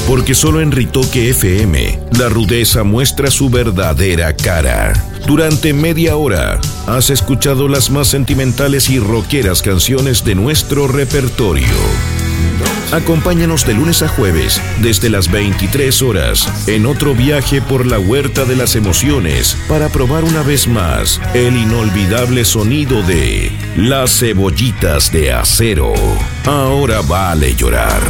Porque solo en Ritoque FM, la rudeza muestra su verdadera cara. Durante media hora, has escuchado las más sentimentales y rockeras canciones de nuestro repertorio. Acompáñanos de lunes a jueves, desde las 23 horas, en otro viaje por la huerta de las emociones, para probar una vez más el inolvidable sonido de Las Cebollitas de Acero. Ahora vale llorar.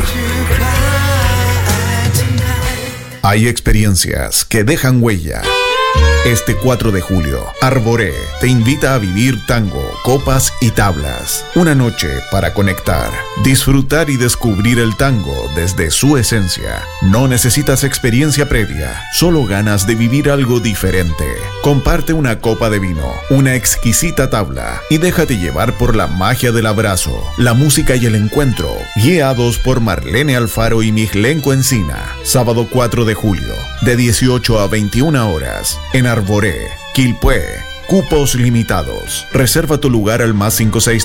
Hay experiencias que dejan huella. Este 4 de julio, Arboré te invita a vivir tango, copas y tablas. Una noche para conectar, disfrutar y descubrir el tango desde su esencia. No necesitas experiencia previa, solo ganas de vivir algo diferente. Comparte una copa de vino, una exquisita tabla y déjate llevar por la magia del abrazo, la música y el encuentro. Guiados por Marlene Alfaro y Miglenco Encina. Sábado 4 de julio, de 18 a 21 horas, en Arboré, Quilpué. Cupos limitados. Reserva tu lugar al más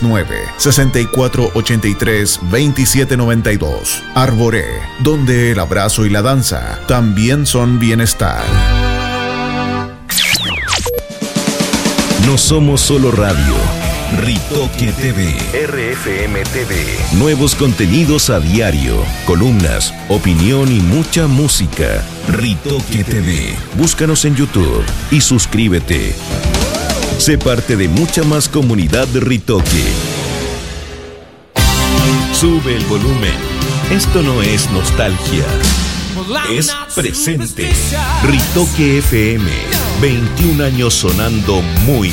569-6483-2792. Arboré, donde el abrazo y la danza también son bienestar. No somos solo radio. Ritoque TV, RFM TV. Nuevos contenidos a diario, columnas, opinión y mucha música. Ritoque TV. Búscanos en YouTube y suscríbete. Sé parte de mucha más comunidad de Ritoque. Sube el volumen. Esto no es nostalgia. Es presente. Ritoque FM. 21 años sonando muy